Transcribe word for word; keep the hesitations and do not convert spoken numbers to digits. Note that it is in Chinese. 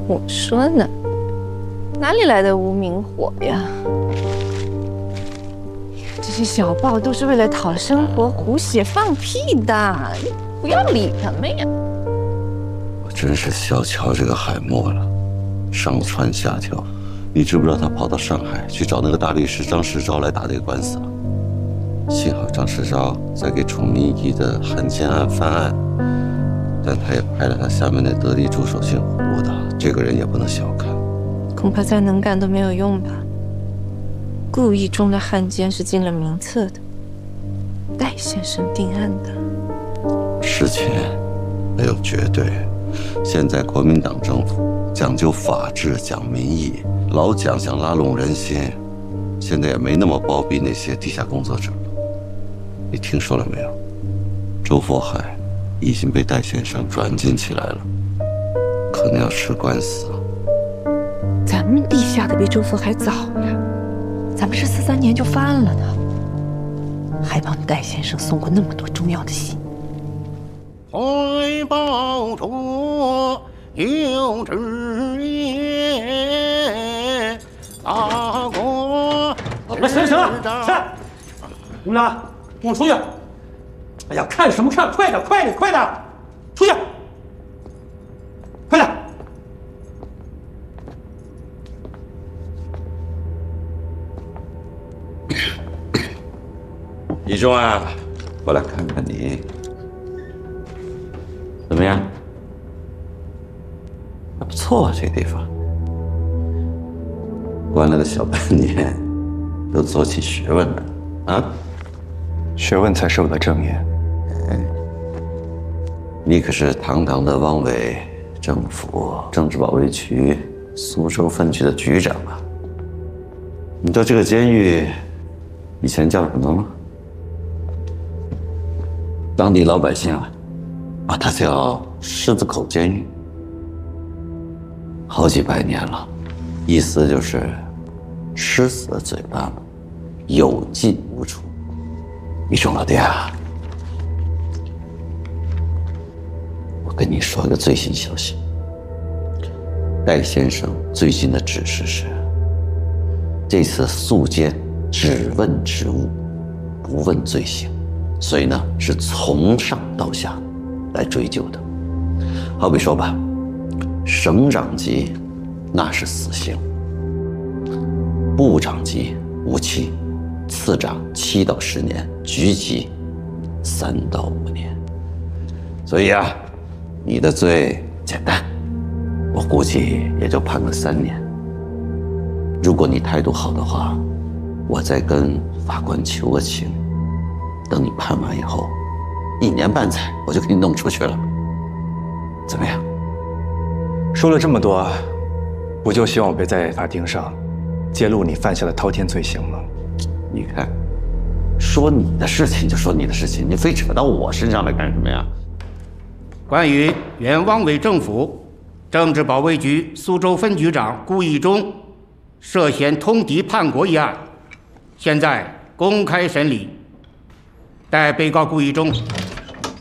我说呢，哪里来的无名火呀？这些小报都是为了讨生活胡写放屁的，你不要理他们呀。 我真是小瞧这个海默了，上蹿下跳。你知不知道他跑到上海去找那个大律师张世钊来打这个官司了？幸好张世钊在给崇明仪的汉奸案翻案，但他也派了他下面的得力助手姓胡的，这个人也不能小看。 恐怕再能干都没有用吧。顾意中的汉奸是进了名册的，戴先生定案的。 事情没有绝对，现在国民党政府讲究法治，讲民意，老蒋想拉拢人心，现在也没那么包庇那些地下工作者了。你听说了没有？周佛海已经被戴先生软禁起来了，可能要吃官司了。 咱们地下的比周佛海早呀，咱们是四三年就发案了呢，还帮戴先生送过那么多重要的信。 怀抱着有志业，大国。 行了行了行了，是，你们俩跟我出去。哎呀，看什么看？快点快点快点，出去，快点！ 一中啊，过来看看你，怎么样？还不错啊，这个地方。关了个小半年，都做起学问了啊！ 学问才是我的正业。 哎，你可是堂堂的汪伪政府政治保卫局苏州分局的局长啊！你知道这个监狱以前叫什么吗？当地老百姓啊，把它叫狮子口监狱，好几百年了，意思就是吃死的嘴巴有进无出。一中老弟啊，我跟你说一个最新消息，戴先生最近的指示是，这次肃监只问职务，不问罪行，所以呢是从上到下来追究的。好比说吧，省长级那是死刑，部长级无期，次长七到十年，局级三到五年。所以啊，你的罪简单，我估计也就判个三年。如果你态度好的话，我再跟法官求个情，等你判完以后，一年半载我就给你弄出去了，怎么样？ 说了这么多，不就希望我别在法庭上揭露你犯下的滔天罪行吗？ 你看，说你的事情就说你的事情，你非扯到我身上来干什么呀？ 关于原汪伪政府政治保卫局苏州分局长顾义忠涉嫌通敌叛国一案，现在公开审理。待被告顾义忠